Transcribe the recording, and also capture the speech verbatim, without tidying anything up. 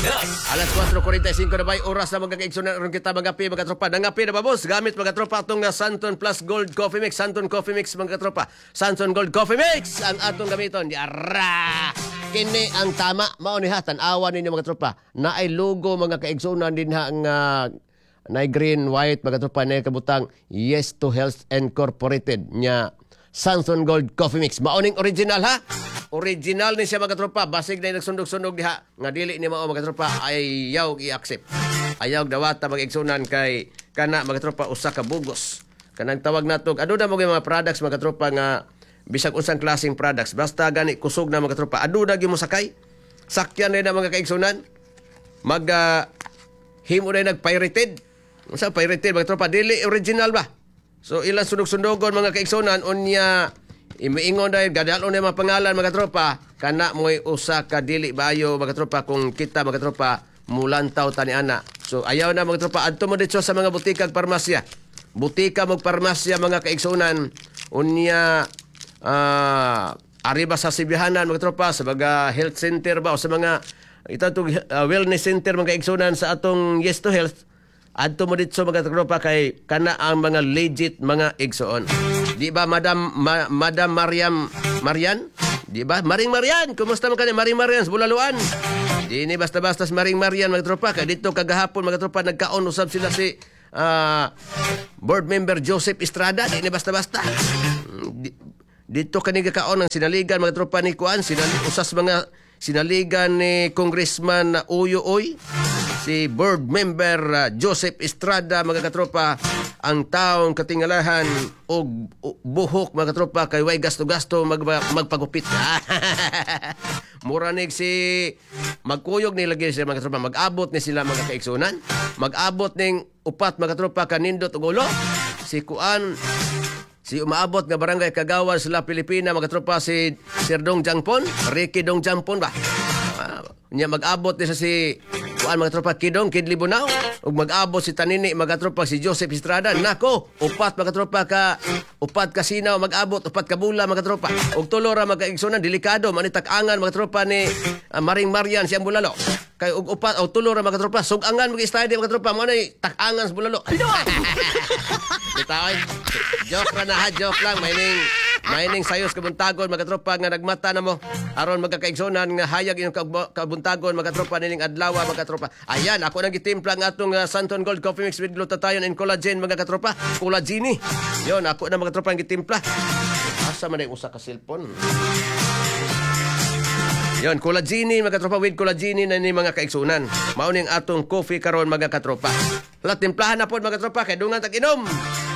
Alas kwatro kuwarenta y singko na ba'y oras na magkakaigsunan ron kita mga pi, mga tropa. Nangapi na ba, boss? Gamit mga tropa itong uh, Santon Plus Gold Coffee Mix. Santon Coffee Mix, mga tropa. Santon Gold Coffee Mix ang atong gamiton. Yara! Kini ang tama. Mauniha, tanawan ninyo mga tropa. Na ay logo mga kaigsunan din ha ang uh, na green, white, mga tropa na kabutang Yes to Health Incorporated nya Santon Gold Coffee Mix. Mauning original ha? Original ni siya mga tropa. Basig na nagsundog-sundog diha. Nga dili ni mao mga tropa ayaw i-accept. Ayaw dawata mag-igsunan kay kana mga tropa usa ka bugos. Kanang tawag natog adu na mo mga products mga tropa nga bisag unsang klaseng products basta gani kusog na mga tropa. Adu na gyud mo sakay. Sakyan na mga kaigsunan. Mag uh, himo na nag-pirated. Unsa pirated mga tropa dili original ba? So ilang sundog-sundogon mga kaigsunan unya imiingon dahil gadalon na mga pangalan mga tropa kana mo'y usa ka dili bayo mga tropa kung kita mga tropa mulantaw tani ana. So ayaw na mga tropa adto mo dito sa mga butika ug parmasya. Butika mo parmasya mga kaigsunan unya uh, arriba sa Sibihanan mga tropa sa mga health center ba o sa mga itong uh, wellness center mga kaigsunan sa atong Yes to Health. Adto mo dito mga tropa kay kana ang mga legit mga igsoon. Di ba Madam Ma, Madam Mariam Marian? Di ba? Maring Marian, kumusta man kani Maring Marian sa Bulaluan? Di ni basta-basta Maring Marian mga tropa kay dito kagahapon mga tropa nagkaon usab sila si uh, board member Joseph Estrada. Di ni basta-basta. Di, dito kani gakaon ang sinaligan mga tropa ni Kuan, sinali, usas mga sinaligan ni Congressman uh, Uyo Oy. Si board member uh, Joseph Estrada mga katropa ang taong katingalahan og buhok mga katropa kay way gasto-gasto mag, magpagupit. Muranig si magkuyog ni lagi siya mga katropa mag-abot ni sila mga kaigsunan. Mag-abot ning upat mga katropa kanindot og ulo. Si Kuan si umaabot nga barangay Kagawan sa Pilipina mga katropa si Sir Dong Jangpon, Ricky Dong Jangpon ba. Uh, niya mag-abot ni sa si Kuan mga tropa Kidong Kidlibunaw ug mag-abot si tanini mga tropa si Joseph Estrada. Nako, upat mga tropa ka upat ka sinaw mag-abot, upat ka bula mga tropa. Ug tulo ra magkaigsunan delikado manitak-angan mga tropa ni uh, Maring Marian siyang bulalo. Kay ug upat o tulo ra mga tropa sugangan mag-study mga tropa mo nay tak-angan sa bulalo. Bitaw. Joke ra na ha, joke lang may ning Maining sayos kabuntagon mga tropa nga nagmata na mo aron magkakaigsunan nga hayag inyong kabuntagon mga tropa nining adlaw mga tropa. Ayan ako nang gitimpla nga atong uh, Santon Gold Coffee Mix with glutathione and collagen mga tropa. Collagen. Yon ako na mga tropa ang gitimpla. Asa man ay usa ka cellphone. Yon collagen mga tropa with collagen na ni mga kaigsunan. Mao ning atong coffee karon mga tropa. La timplahan na pod mga tropa kay dungan tag inom.